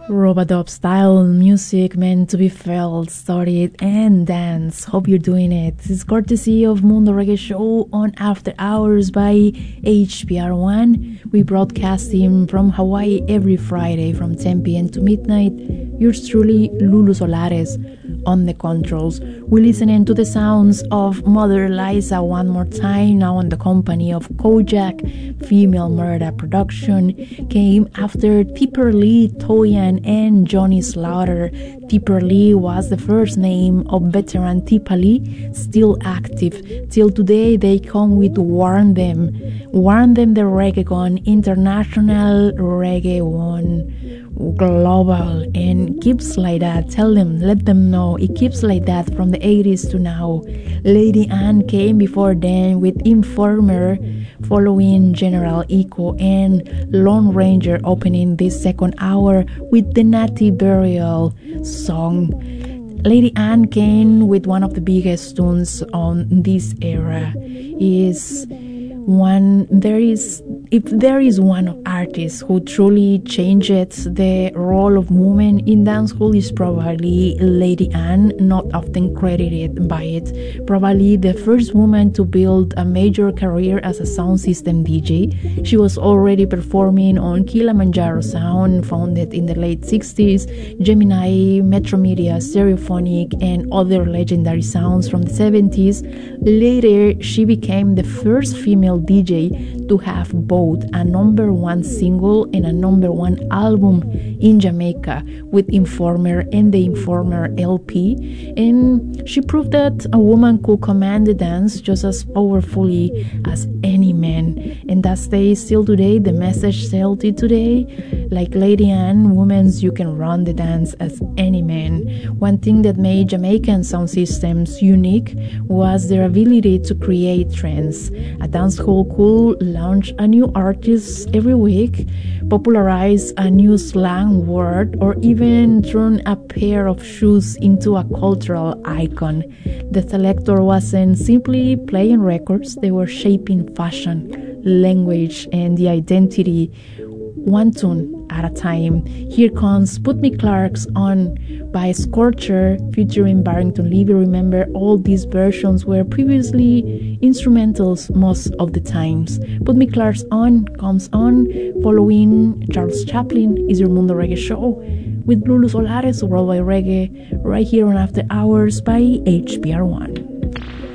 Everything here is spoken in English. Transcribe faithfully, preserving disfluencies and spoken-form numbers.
Robadop style music meant to be felt, studied, and danced. Hope you're doing it. It's courtesy of Mundo Reggae Show on After Hours by H P R one. We broadcast him from Hawaii every Friday from ten p.m. to midnight. Yours truly, Lulu Solares, on the controls. We're listening to the sounds of Mother Eliza one more time, now on the company of Kojak. Female Murder production came after Tipper Lee, Toyan, and Johnny Slaughter. Tipper Lee was the first name of veteran Tipper Lee, still active. Till today, they come with Warn Them. Warn Them the Reggae Gun, International Reggae One. Global, and keeps like that. Tell them, let them know it keeps like that from the eighties to now. Lady Anne came before then with Informer, following General Echo, and Lone Ranger opening this second hour with the Natty Burial song. Lady Anne came with one of the biggest tunes on this era. Is one there is if there is one artist who truly changed the role of women in dancehall, is probably Lady Anne, not often credited by it. Probably the first woman to build a major career as a sound system D J. She was already performing on Kilimanjaro Sound, founded in the late sixties, Gemini, Metro Media, Stereophonic, and other legendary sounds from the seventies. Later, she became the first female D J to have both a number one single and a number one album in Jamaica with Informer and the Informer L P. And she proved that a woman could command the dance just as powerfully as any man. And that stays still today. The message still till today. Like Lady Anne, women's, you can run the dance as any man. One thing that made Jamaican sound systems unique was their ability to create trends. A dancehall could launch a new artist every week, popularize a new slang word, or even turn a pair of shoes into a cultural icon. The Selector wasn't simply playing records, they were shaping fashion, language, and the identity, one tune at a time. Here comes Put Me Clark's On by Scorcher featuring Barrington Levy. Remember, all these versions were previously instrumentals most of the times. Put Me Clark's On comes on following Charles Chaplin. Is your Mundo Reggae Show with Lulu Solares, Worldwide Reggae, right here on After Hours by H P R one.